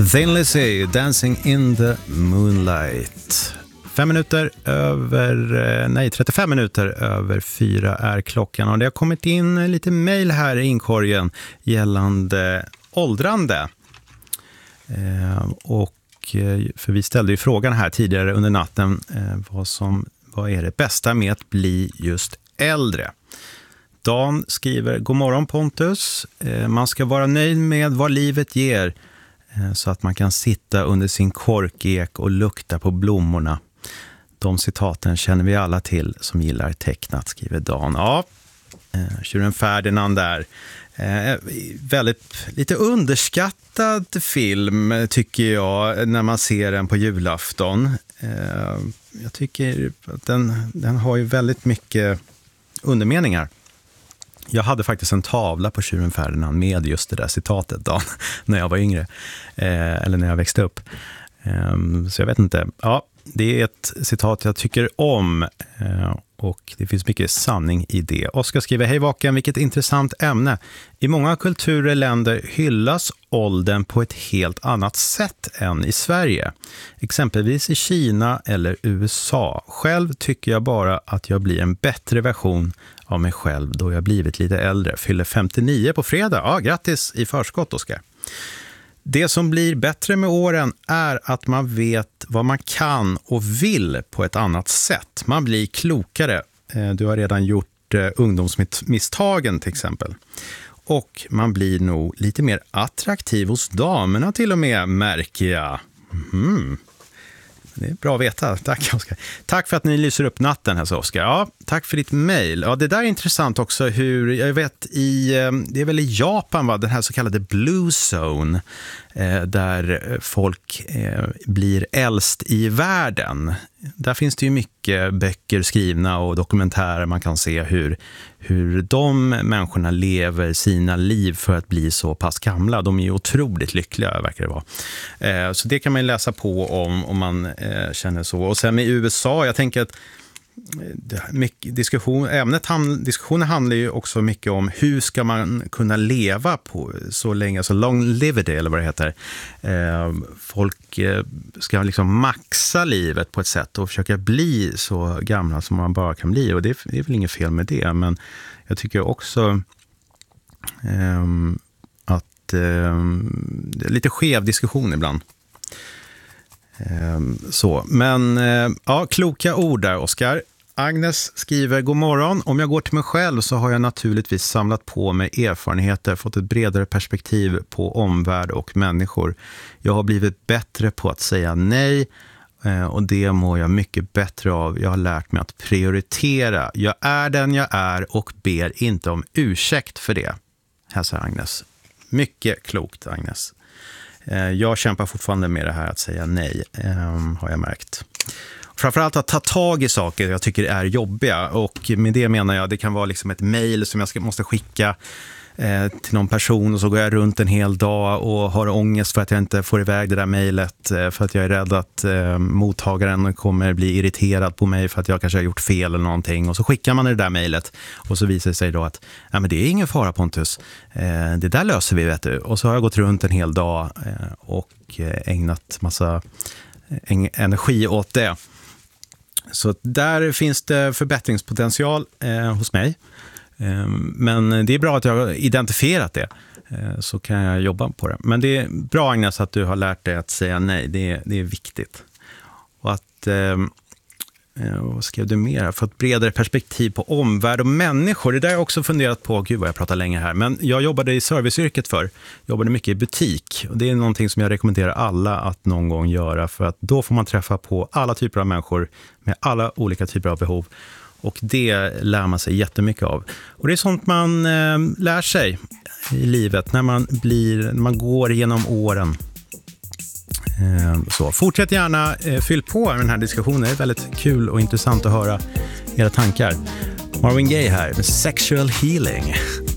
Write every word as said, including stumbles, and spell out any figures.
Thin Lizzy, Dancing in the Moonlight. Fem minuter över, nej trettiofem minuter över fyra är klockan, och det har kommit in lite mejl här i inkorgen gällande åldrande. Eh, och för vi ställde ju frågan här tidigare under natten, eh, vad som vad är det bästa med att bli just äldre? Dan skriver: God morgon Pontus, eh, man ska vara nöjd med vad livet ger, eh, så att man kan sitta under sin korkek och lukta på blommorna. De citaten känner vi alla till som gillar tecknat, skriver Dan. Ja, eh, Tjuren Ferdinand där. Eh, väldigt lite underskattad film tycker jag när man ser den på julafton. Eh, jag tycker att den, den har ju väldigt mycket undermeningar. Jag hade faktiskt en tavla på Tjuren Ferdinand med just det där citatet då, när jag var yngre. Eh, eller när jag växte upp. Eh, så jag vet inte. Ja, det är ett citat jag tycker om. Eh, och det finns mycket sanning i det. Oskar skriver: Hej Vaken, vilket intressant ämne. I många kulturer länder hyllas åldern på ett helt annat sätt än i Sverige. Exempelvis i Kina eller U S A. Själv tycker jag bara att jag blir en bättre version av mig själv då jag blivit lite äldre. Fyller femtionio på fredag. Ja, grattis i förskott, Oskar. Det som blir bättre med åren är att man vet vad man kan och vill på ett annat sätt. Man blir klokare. Du har redan gjort ungdomsmisstagen till exempel. Och man blir nog lite mer attraktiv hos damerna till och med, märker jag. Mm. Det är bra att veta. Tack, Oskar. Tack för att ni lyser upp natten här, så Oskar. Ja, tack för ditt mejl. Ja, det där är intressant också hur, jag vet, i, det är väl i Japan, va, den här så kallade Blue Zone, eh, där folk eh, blir äldst i världen. Där finns det ju mycket böcker skrivna och dokumentärer man kan se hur, hur de människorna lever sina liv för att bli så pass gamla. De är ju otroligt lyckliga, verkar det vara. Eh, så det kan man läsa på om, om man eh, känner så. Och sen med U S A, jag tänker att mycket diskussion, ämnet ham, diskussionen handlar ju också mycket om hur ska man kunna leva på så länge, så longevity eller vad det heter. Eh, folk eh, ska liksom maxa livet på ett sätt och försöka bli så gamla som man bara kan bli, och det, det är väl inget fel med det, men jag tycker också eh, att eh, det är lite skev diskussion ibland. Så, men ja, kloka ord där, Oskar. Agnes skriver: God morgon. Om jag går till mig själv så har jag naturligtvis samlat på mig erfarenheter, fått ett bredare perspektiv på omvärld och människor. Jag har blivit bättre på att säga nej, och det mår jag mycket bättre av. Jag har lärt mig att prioritera. Jag är den jag är och ber inte om ursäkt för det. Hälsar Agnes. Mycket klokt, Agnes. Jag kämpar fortfarande med det här att säga nej, har jag märkt. Framförallt att ta tag i saker jag tycker är jobbiga, och med det menar jag det kan vara liksom ett mejl som jag ska, måste skicka eh, till någon person, och så går jag runt en hel dag och har ångest för att jag inte får iväg det där mejlet, eh, för att jag är rädd att eh, mottagaren kommer bli irriterad på mig för att jag kanske har gjort fel eller någonting, och så skickar man det där mejlet och så visar det sig då att ja, men det är ingen fara, Pontus, eh, det där löser vi, vet du. Och så har jag gått runt en hel dag eh, och ägnat massa en- energi åt det. Så där finns det förbättringspotential eh, hos mig. Eh, men det är bra att jag har identifierat det. Eh, så kan jag jobba på det. Men det är bra, Agnes, att du har lärt dig att säga nej. Det är, det är viktigt. Och att, eh, vad skrev du mer? Få ett bredare perspektiv på omvärld och människor. Det där har jag också funderat på. Gud vad jag pratar länge här. Men jag jobbade i serviceyrket för. Jobbade mycket i butik. Och det är någonting som jag rekommenderar alla att någon gång göra. För att då får man träffa på alla typer av människor med alla olika typer av behov. Och det lär man sig jättemycket av. Och det är sånt man eh, lär sig i livet när man, blir, när man går genom åren. Så fortsätt gärna, fyll på den här diskussionen. Det är väldigt kul och intressant att höra era tankar. Marvin Gaye här med Sexual Healing.